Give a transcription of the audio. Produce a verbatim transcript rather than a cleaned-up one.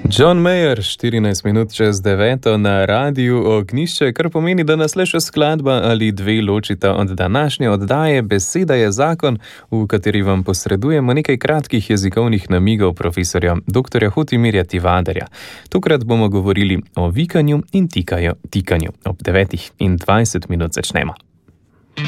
John Mayer, štirinajst minut čez deveto na Radiu Ognjišče, kar pomeni, da nas le še skladba ali dve ločita od današnje oddaje. Beseda je zakon, v kateri vam posredujemo nekaj kratkih jezikovnih namigov profesorja doktorja Hotimirja Tivaderja. Tokrat bomo govorili o vikanju in tikaju, tikanju. Ob devetih in dvajset minut začnemo.